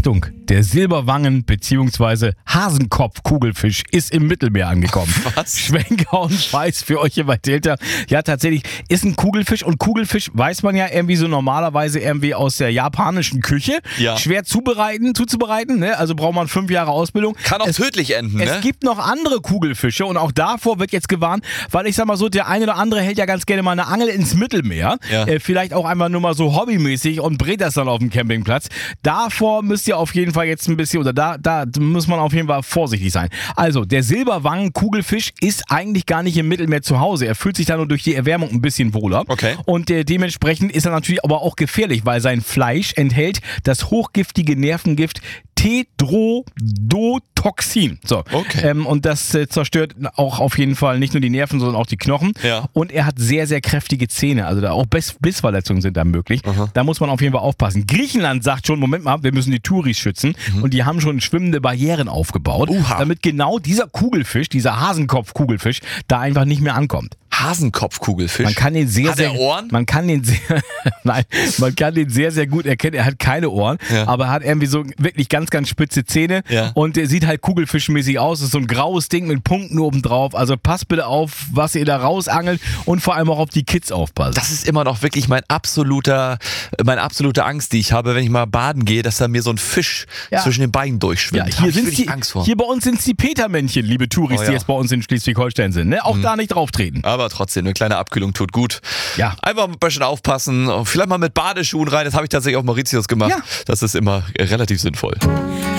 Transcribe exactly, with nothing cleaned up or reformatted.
Achtung, der Silberwangen- bzw. Hasenkopf-Kugelfisch ist im Mittelmeer angekommen. Was? Schwenker und Weiß für euch hier bei Delta. Ja, tatsächlich ist ein Kugelfisch und Kugelfisch weiß man ja irgendwie so normalerweise irgendwie aus der japanischen Küche. Ja. Schwer zubereiten, zuzubereiten, ne? Also braucht man fünf Jahre Ausbildung. Kann auch es, tödlich enden, ne? Es gibt noch andere Kugelfische und auch davor wird jetzt gewarnt, weil ich sag mal so, der eine oder andere hält ja ganz gerne mal eine Angel ins Mittelmeer. Ja. Äh, vielleicht auch einmal nur mal so hobbymäßig und brät das dann auf dem Campingplatz. Davor müsst ihr auf jeden Fall jetzt ein bisschen, oder da, da muss man auf jeden Fall vorsichtig sein. Also, der Silberwangen-Kugelfisch ist eigentlich gar nicht im Mittelmeer zu Hause. Er fühlt sich da nur durch die Erwärmung ein bisschen wohler. Okay. Und äh, dementsprechend ist er natürlich aber auch gefährlich, weil sein Fleisch enthält das hochgiftige Nervengift Tetrodotoxin. So. Okay. Ähm, und das äh, zerstört auch auf jeden Fall nicht nur die Nerven, sondern auch die Knochen. Ja. Und er hat sehr, sehr kräftige Zähne. Also da auch Biss Bissverletzungen sind da möglich. Aha. Da muss man auf jeden Fall aufpassen. Griechenland sagt schon, Moment mal, wir müssen die Touris schützen. Mhm. Und die haben schon schwimmende Barrieren aufgebaut, Uha. damit genau dieser Kugelfisch, dieser Hasenkopf-Kugelfisch, da einfach nicht mehr ankommt. Hasenkopfkugelfisch. Man kann den sehr, Hat sehr, er Ohren? Man kann den sehr, nein, man kann den sehr, sehr gut erkennen. Er hat keine Ohren, Ja. aber er hat irgendwie so wirklich ganz, ganz spitze Zähne Ja. und er sieht halt kugelfischmäßig aus. Das ist so ein graues Ding mit Punkten oben drauf. Also passt bitte auf, was ihr da rausangelt und vor allem auch auf die Kids aufpasst. Das ist immer noch wirklich mein absoluter, meine absolute Angst, die ich habe, wenn ich mal baden gehe, dass da mir so ein Fisch Ja. zwischen den Beinen Ja, durchschwimmt. hier Hab ich sind wirklich die, Angst vor. hier bei uns sind es die Petermännchen, liebe Touris, Oh ja. die jetzt bei uns in Schleswig-Holstein sind. Ne? Auch Mhm. da nicht drauf treten. Aber trotzdem, eine kleine Abkühlung tut gut. Ja. Einfach ein bisschen aufpassen. Vielleicht mal mit Badeschuhen rein. Das habe ich tatsächlich auf Mauritius gemacht. Ja. Das ist immer relativ sinnvoll.